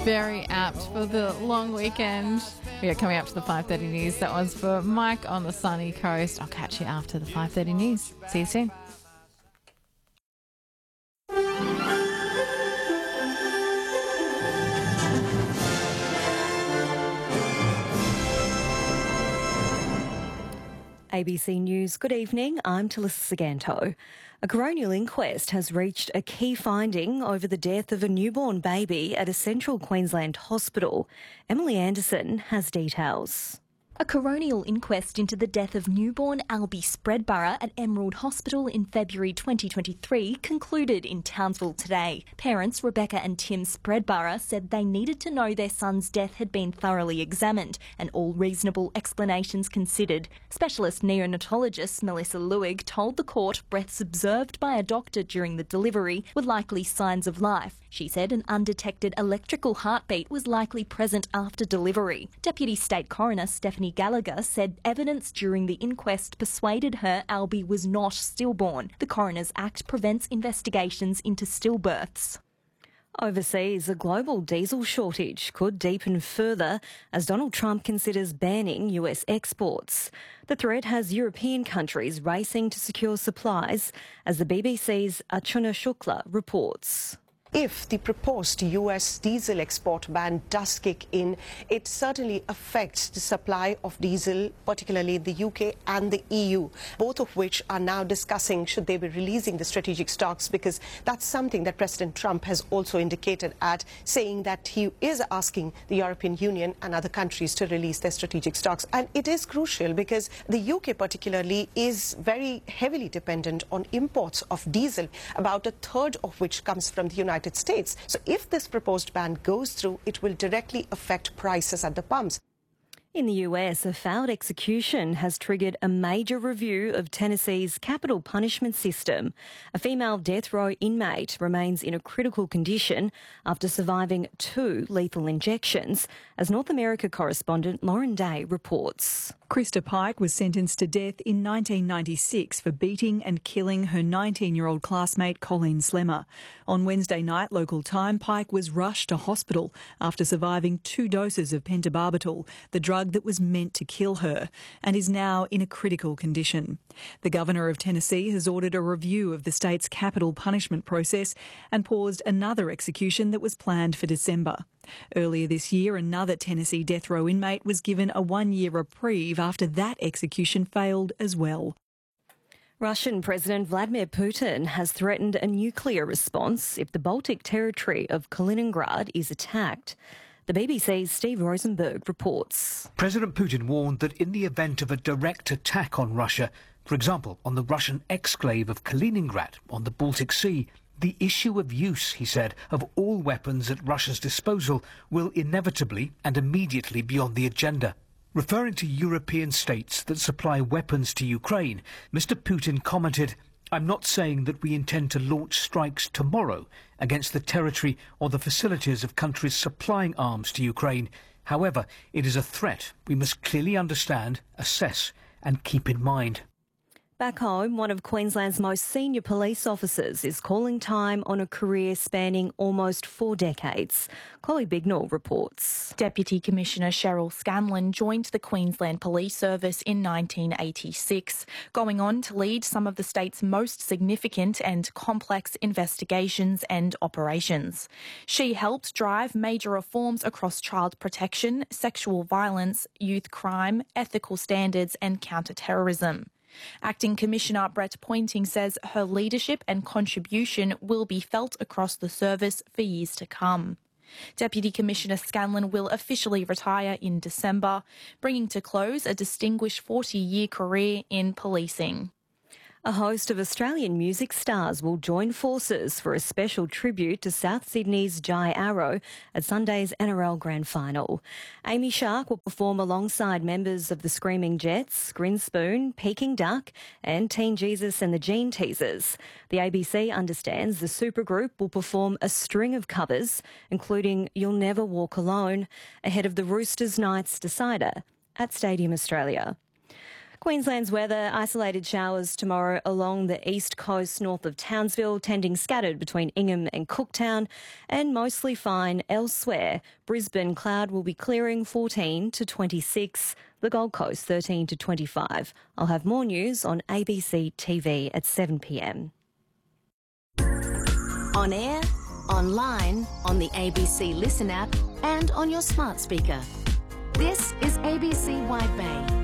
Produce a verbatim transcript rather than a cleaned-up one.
Very apt for the long weekend. We are coming up to the five thirty news. That was for Mike on the sunny coast. I'll catch you after the five thirty news. See you soon. A B C News, good evening, I'm Talissa Saganto. A coronial inquest has reached a key finding over the death of a newborn baby at a central Queensland hospital. Emily Anderson has details. A coronial inquest into the death of newborn Albie Spreadborough at Emerald Hospital in February twenty twenty-three concluded in Townsville today. Parents Rebecca and Tim Spreadborough said they needed to know their son's death had been thoroughly examined and all reasonable explanations considered. Specialist neonatologist Melissa Lewig told the court breaths observed by a doctor during the delivery were likely signs of life. She said an undetected electrical heartbeat was likely present after delivery. Deputy State Coroner Stephanie Gallagher said evidence during the inquest persuaded her Albie was not stillborn. The Coroner's Act prevents investigations into stillbirths. Overseas, a global diesel shortage could deepen further as Donald Trump considers banning U S exports. The threat has European countries racing to secure supplies, as the B B C's Archana Shukla reports. If the proposed U S diesel export ban does kick in, it certainly affects the supply of diesel, particularly in the U K and the E U, both of which are now discussing should they be releasing the strategic stocks, because that's something that President Trump has also indicated at, saying that he is asking the European Union and other countries to release their strategic stocks. And it is crucial because the U K particularly is very heavily dependent on imports of diesel, about a third of which comes from the United States. So if this proposed ban goes through, it will directly affect prices at the pumps. In the U S, a failed execution has triggered a major review of Tennessee's capital punishment system. A female death row inmate remains in a critical condition after surviving two lethal injections, as North America correspondent Lauren Day reports. Krista Pike was sentenced to death in nineteen ninety-six for beating and killing her nineteen-year-old classmate Colleen Slemmer. On Wednesday night, local time, Pike was rushed to hospital after surviving two doses of pentobarbital, the drug that was meant to kill her, and is now in a critical condition. The Governor of Tennessee has ordered a review of the state's capital punishment process and paused another execution that was planned for December. Earlier this year, another Tennessee death row inmate was given a one-year reprieve after that execution failed as well. Russian President Vladimir Putin has threatened a nuclear response if the Baltic territory of Kaliningrad is attacked. The B B C's Steve Rosenberg reports. President Putin warned that in the event of a direct attack on Russia, for example, on the Russian exclave of Kaliningrad on the Baltic Sea, the issue of use, he said, of all weapons at Russia's disposal will inevitably and immediately be on the agenda. Referring to European states that supply weapons to Ukraine, Mister Putin commented, "I'm not saying that we intend to launch strikes tomorrow against the territory or the facilities of countries supplying arms to Ukraine. However, it is a threat we must clearly understand, assess and keep in mind." Back home, one of Queensland's most senior police officers is calling time on a career spanning almost four decades. Chloe Bignall reports. Deputy Commissioner Cheryl Scanlon joined the Queensland Police Service in nineteen eighty-six, going on to lead some of the state's most significant and complex investigations and operations. She helped drive major reforms across child protection, sexual violence, youth crime, ethical standards and counter-terrorism. Acting Commissioner Brett Pointing says her leadership and contribution will be felt across the service for years to come. Deputy Commissioner Scanlon will officially retire in December, bringing to close a distinguished forty-year career in policing. A host of Australian music stars will join forces for a special tribute to South Sydney's Jai Arrow at Sunday's N R L Grand Final. Amy Shark will perform alongside members of the Screaming Jets, Grinspoon, Peking Duck and Teen Jesus and the Gene Teasers. The A B C understands the supergroup will perform a string of covers, including You'll Never Walk Alone, ahead of the Roosters Knights decider at Stadium Australia. Queensland's weather, isolated showers tomorrow along the east coast north of Townsville, tending scattered between Ingham and Cooktown, and mostly fine elsewhere. Brisbane, cloud will be clearing fourteen to twenty-six, the Gold Coast thirteen to twenty-five. I'll have more news on A B C T V at seven p m. On air, online, on the A B C Listen app and on your smart speaker. This is A B C Wide Bay.